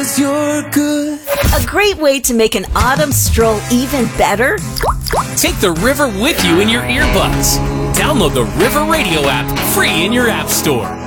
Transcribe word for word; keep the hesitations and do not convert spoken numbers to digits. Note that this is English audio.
'cause you're good. A great way to make an autumn stroll even better? Take the river with you in your earbuds. Download the River Radio app free in your app store.